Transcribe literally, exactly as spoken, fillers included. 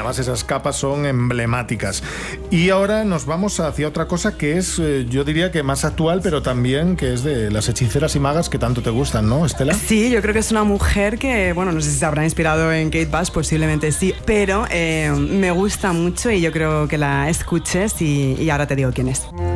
además esas capas son emblemáticas. Y ahora nos vamos hacia otra cosa que es, eh, yo diría que más actual, pero también que es de las hechiceras y magas que tanto te gustan, ¿no, Estela? Sí, yo creo que es una mujer que, bueno, no sé si se habrá inspirado en Kate Bush, posiblemente sí, pero eh, me gusta mucho y yo creo que la escuches y, y ahora te digo quién es.